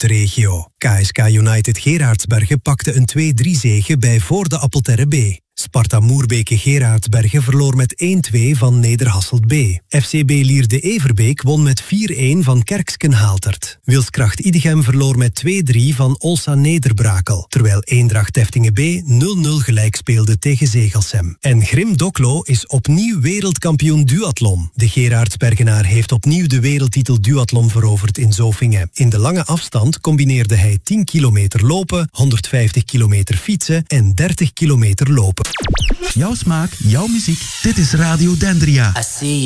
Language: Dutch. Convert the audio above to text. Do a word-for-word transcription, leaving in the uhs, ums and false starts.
regio. K S K United Gerardsbergen pakte een twee drie zege bij Voorde Appelterre B. Sparta Moerbeke Gerardsbergen verloor met één twee van Nederhasselt B. F C B Lierde Everbeek won met vier een van Kerksken Haaltert. Wilskracht Idegem verloor met twee drie van Olsa Nederbrakel, terwijl Eendracht Teftingen B nul nul gelijk speelde tegen Zegelsem. En Grim Doklo is opnieuw wereldkampioen duathlon. De Gerardsbergenaar heeft opnieuw de wereldtitel duathlon veroverd in Zofingen. In de lange afstand combineerde hij tien kilometer lopen, honderdvijftig kilometer fietsen en dertig kilometer lopen. Jouw smaak, jouw muziek. Dit is Radio Dendria. I see